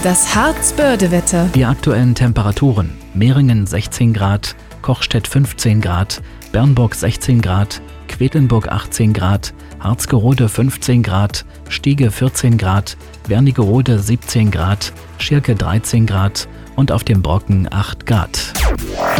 Das Harz-Börde-Wetter. Die aktuellen Temperaturen: Mehringen 16 Grad, Kochstedt 15 Grad, Bernburg 16 Grad, Quedlinburg 18 Grad, Harzgerode 15 Grad, Stiege 14 Grad, Wernigerode 17 Grad, Schirke 13 Grad und auf dem Brocken 8 Grad.